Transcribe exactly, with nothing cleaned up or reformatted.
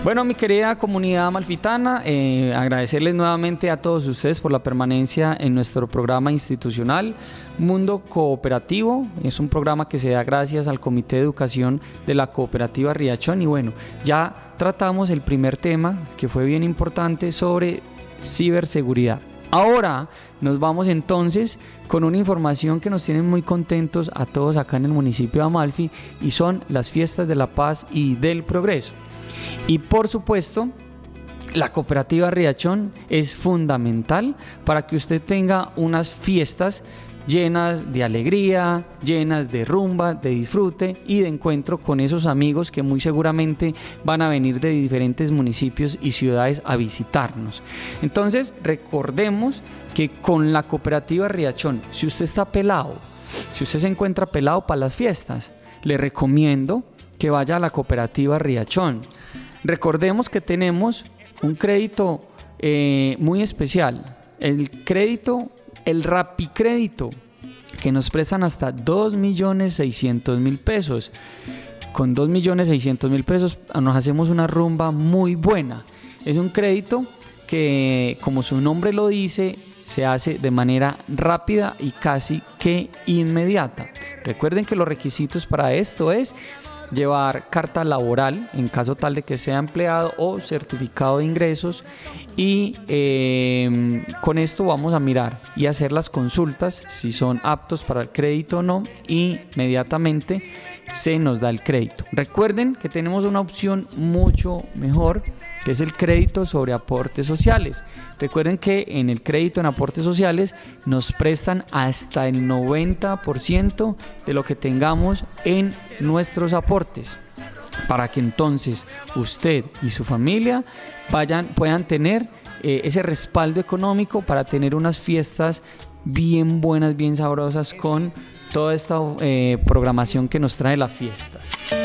Bueno, mi querida comunidad amalfitana, eh, agradecerles nuevamente a todos ustedes por la permanencia en nuestro programa institucional Mundo Cooperativo. Es un programa que se da gracias al Comité de Educación de la Cooperativa Riachón y bueno, ya tratamos el primer tema que fue bien importante sobre ciberseguridad. Ahora nos vamos entonces con una información que nos tiene muy contentos a todos acá en el municipio de Amalfi y son las fiestas de la paz y del progreso. Y por supuesto, la cooperativa Riachón es fundamental para que usted tenga unas fiestas llenas de alegría, llenas de rumba, de disfrute y de encuentro con esos amigos que muy seguramente van a venir de diferentes municipios y ciudades a visitarnos. Entonces, recordemos que con la cooperativa Riachón, si usted está pelado, si usted se encuentra pelado para las fiestas, le recomiendo que vaya a la cooperativa Riachón. Recordemos que tenemos un crédito eh, muy especial, el crédito, el Rapicrédito, que nos prestan hasta dos millones seiscientos mil pesos. Con dos millones seiscientos mil pesos nos hacemos una rumba muy buena. Es un crédito que, como su nombre lo dice, se hace de manera rápida y casi que inmediata. Recuerden que los requisitos para esto es llevar carta laboral en caso tal de que sea empleado o certificado de ingresos y eh, con esto vamos a mirar y hacer las consultas si son aptos para el crédito o no y inmediatamente se nos da el crédito. Recuerden que tenemos una opción mucho mejor que es el crédito sobre aportes sociales. Recuerden que en el crédito en aportes sociales nos prestan hasta el noventa por ciento de lo que tengamos en nuestros aportes para que entonces usted y su familia vayan, puedan tener eh, ese respaldo económico para tener unas fiestas bien buenas, bien sabrosas con toda esta eh, programación que nos trae las fiestas.